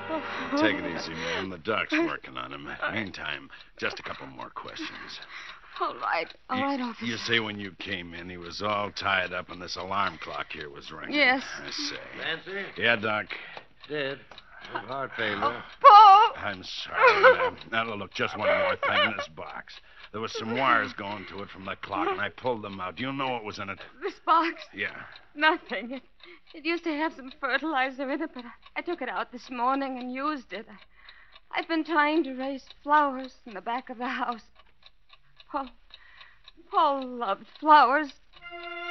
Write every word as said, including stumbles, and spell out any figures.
Take it easy, ma'am. The doc's working on him. Meantime, just a couple more questions. All right. All you, right, officer. You say when you came in, he was all tied up and this alarm clock here was ringing. Yes. I say. Nancy? Yeah, Doc. Dead. With heart failure. Paul! I'm sorry, ma'am. Now, look, just one more thing in this box. There was some wires going to it from the clock, and I pulled them out. Do you know what was in it? This box? Yeah. Nothing. It, it used to have some fertilizer in it, but I, I took it out this morning and used it. I, I've been trying to raise flowers in the back of the house. Paul, Paul loved flowers.